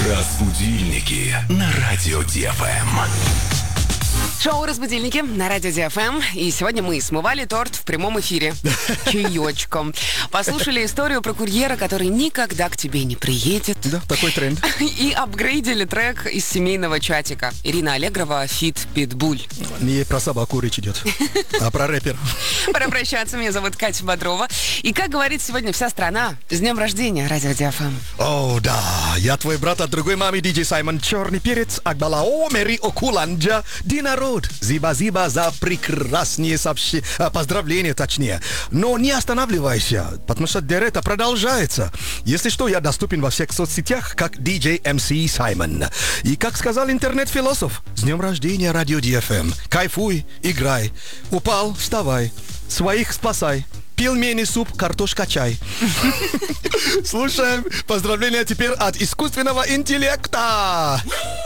Разбудильники на радио ДФМ. Шоу «Разбудильники» на радио ДФМ. И сегодня мы смывали торт в прямом эфире. Чаечком. Послушали историю про курьера, который никогда к тебе не приедет. Да, такой тренд. И апгрейдили трек из семейного чатика. Ирина Аллегрова, фит Питбуль. Не про собаку речь идет, а про рэпер. Пора прощаться. Меня зовут Катя Бодрова. И, как говорит сегодня вся страна, с днем рождения, радио ДФМ. О, да, я твой брат от другой мамы, диджей Саймон Черный Перец, Акбалао, Мери Окуланджа, Динарод. Зиба-зиба за прекрасные поздравления, точнее. Но не останавливайся, потому что это продолжается. Если что, я доступен во всех соцсетях, как диджей МС Саймон. И как сказал интернет-философ, с днем рождения, радио ДФМ. Кайфуй, играй. Упал, вставай. Своих спасай. Пельмени, суп, картошка, чай. Слушаем поздравления теперь от искусственного интеллекта.